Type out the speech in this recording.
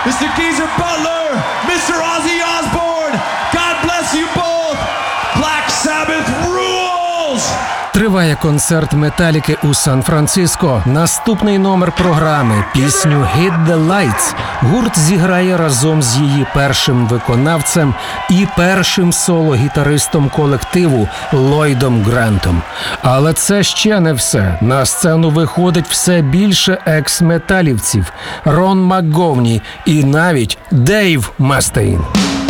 Mr. Geezer Butler, Mr. Ozzy Osbourne. God bless you both. Black Sabbath rules! Триває концерт Металіки у Сан-Франциско. Наступний номер програми – пісню «Hit the Lights» гурт зіграє разом з її першим виконавцем і першим соло-гітаристом колективу Ллойдом Грантом. Але це ще не все. На сцену виходить все більше екс-металівців – Рон МакГовні і навіть Дейв Мастейн.